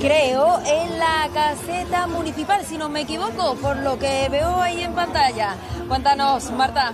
creo, en la caseta municipal, si no me equivoco, por lo que veo ahí en pantalla. Cuéntanos, Marta.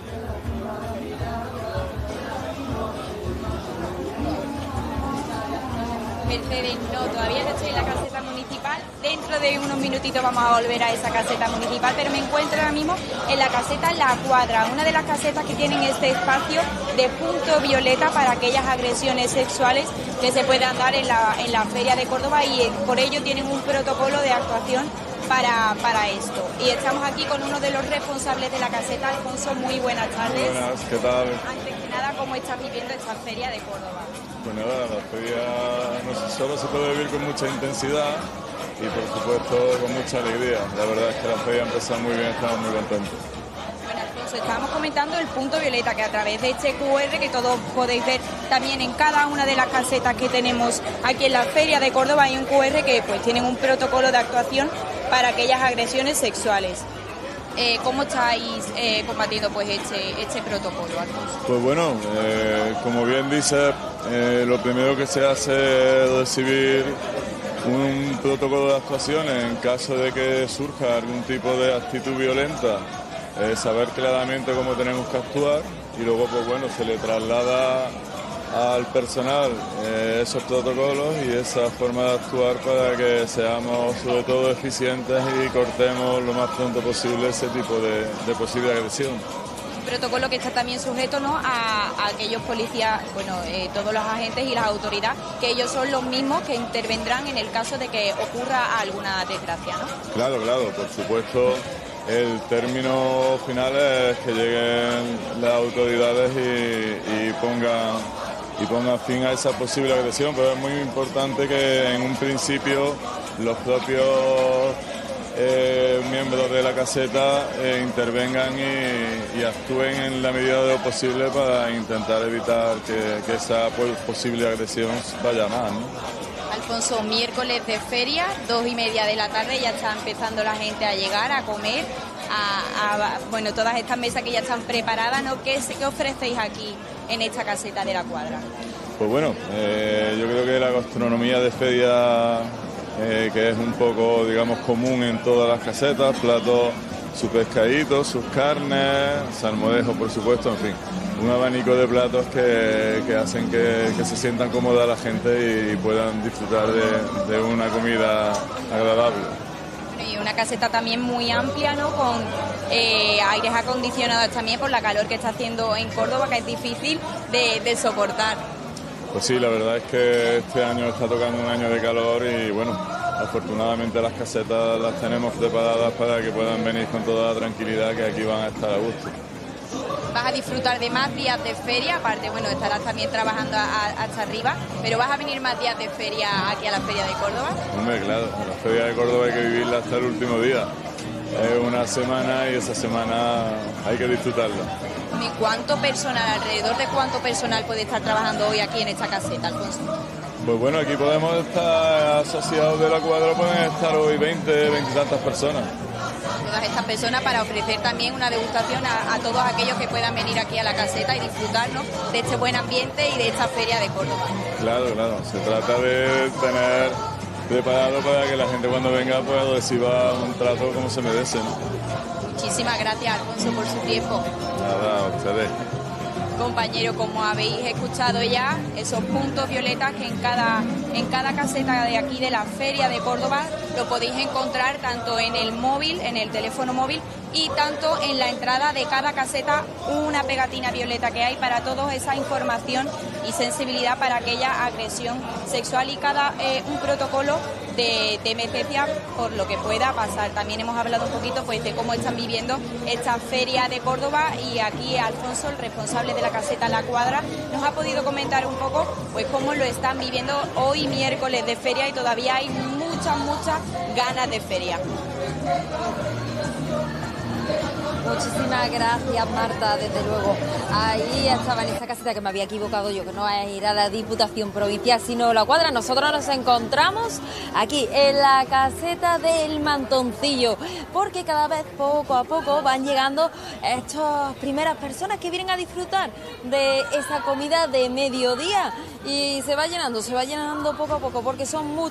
Mercedes, no, todavía no estoy en la caseta municipal. Dentro de unos minutitos vamos a volver a esa caseta municipal, pero me encuentro ahora mismo en la caseta La Cuadra, una de las casetas que tienen este espacio de punto violeta para aquellas agresiones sexuales que se puedan dar en la Feria de Córdoba, y por ello tienen un protocolo de actuación para esto. Y estamos aquí con uno de los responsables de la caseta. Alfonso, muy buenas tardes. Buenas, ¿qué tal? Antes que nada, ¿cómo estás viviendo esta Feria de Córdoba? Pues nada, la feria solo se puede vivir con mucha intensidad y por supuesto con mucha alegría. La verdad es que la feria ha empezado muy bien, estamos muy contentos. Bueno, Alfonso, estábamos comentando el punto violeta, que a través de este QR que todos podéis ver también en cada una de las casetas que tenemos aquí en la Feria de Córdoba, hay un QR que pues tienen un protocolo de actuación para aquellas agresiones sexuales. ¿Cómo estáis combatiendo pues este protocolo, Alfonso? Pues bueno, como bien dice, lo primero que se hace es recibir un protocolo de actuación en caso de que surja algún tipo de actitud violenta, saber claramente cómo tenemos que actuar, y luego pues bueno, se le traslada al personal esos protocolos y esa forma de actuar para que seamos sobre todo eficientes y cortemos lo más pronto posible ese tipo de posible agresión. Un protocolo que está también sujeto, ¿no?, a aquellos policías, bueno, todos los agentes y las autoridades, que ellos son los mismos que intervendrán en el caso de que ocurra alguna desgracia, ¿no? Claro, por supuesto. El término final es que lleguen las autoridades y pongan fin a esa posible agresión, pero es muy importante que en un principio los propios miembros de la caseta intervengan y actúen en la medida de lo posible para intentar evitar que esa posible agresión vaya más, ¿no? Alfonso, miércoles de feria, 2:30 de la tarde, ya está empezando la gente a llegar, a comer, bueno, todas estas mesas que ya están preparadas, ¿no? ¿Qué ofrecéis aquí en esta caseta de La Cuadra? Pues bueno, yo creo que la gastronomía de feria, que es un poco, digamos, común en todas las casetas, platos, su pescadito, sus carnes, salmorejo, por supuesto, en fin, un abanico de platos que hacen que se sientan cómoda la gente y puedan disfrutar de una comida agradable. Y una caseta también muy amplia, ¿no?, con aires acondicionados también por la calor que está haciendo en Córdoba, que es difícil de soportar. Pues sí, la verdad es que este año está tocando un año de calor y bueno, afortunadamente las casetas las tenemos preparadas para que puedan venir con toda la tranquilidad, que aquí van a estar a gusto. Vas a disfrutar de más días de feria, aparte, bueno, estarás también trabajando hasta arriba, pero vas a venir más días de feria aquí a la Feria de Córdoba. Hombre, claro, la Feria de Córdoba hay que vivirla hasta el último día. Es una semana y esa semana hay que disfrutarla. ¿Y cuánto personal, alrededor de cuánto personal puede estar trabajando hoy aquí en esta caseta, Alfonso? Pues bueno, aquí podemos estar asociados de La Cuadra, pueden estar hoy 20 y tantas personas. Todas estas personas para ofrecer también una degustación a todos aquellos que puedan venir aquí a la caseta y disfrutar, ¿no?, de este buen ambiente y de esta Feria de Córdoba. Claro, se trata de tener preparado para que la gente cuando venga pues reciba un trato como se merece, ¿no? Muchísimas gracias, Alfonso, por su tiempo. Nada, a ustedes. Compañero, como habéis escuchado ya, esos puntos violetas que en cada caseta de aquí de la Feria de Córdoba lo podéis encontrar tanto en el móvil, en el teléfono móvil, y tanto en la entrada de cada caseta una pegatina violeta que hay para toda esa información y sensibilidad para aquella agresión sexual, y cada un protocolo de emergencia por lo que pueda pasar. También hemos hablado un poquito pues de cómo están viviendo esta Feria de Córdoba, y aquí Alfonso, el responsable de la caseta La Cuadra, nos ha podido comentar un poco pues cómo lo están viviendo hoy miércoles de feria, y todavía hay muchas ganas de feria. Muchísimas gracias, Marta, desde luego. Ahí estaba en esa caseta, que me había equivocado yo, que no es ir a la Diputación Provincial, sino La Cuadra. Nosotros nos encontramos aquí en la caseta del Mantoncillo, porque cada vez poco a poco van llegando estas primeras personas que vienen a disfrutar de esa comida de mediodía, y se va llenando poco a poco, porque son muchos.